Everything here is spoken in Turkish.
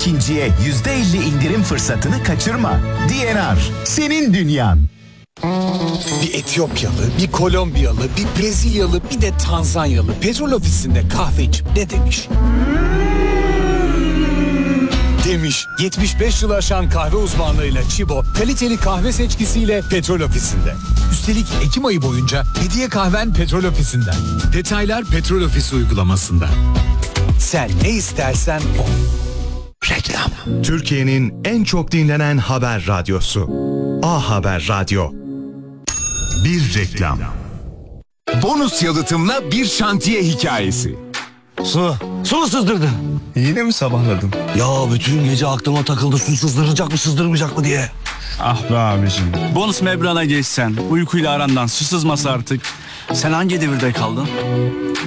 ikinciye %50 indirim fırsatını kaçırma. DNR, senin dünyan. Bir Etiyopyalı, bir Kolombiyalı, bir Brezilyalı, bir de Tanzanyalı petrol ofisinde kahve içip ne demiş? Demiş, 75 yıl aşan kahve uzmanlığıyla Çibo, kaliteli kahve seçkisiyle petrol ofisinde. Üstelik Ekim ayı boyunca hediye kahven petrol ofisinden. Detaylar petrol ofisi uygulamasında. Sen ne istersen o. Reklam. Türkiye'nin en çok dinlenen haber radyosu. A Haber Radyo. Bir reklam. Bonus yalıtımla bir şantiye hikayesi. Su sızdırdı. Yine mi sabahladın? Ya bütün gece aklıma takıldı su sızdıracak mı sızdırmayacak mı diye. Ah be abicim. Bonus membrana geçsen, uykuyla arandan su sızması artık. Sen hangi devirde kaldın?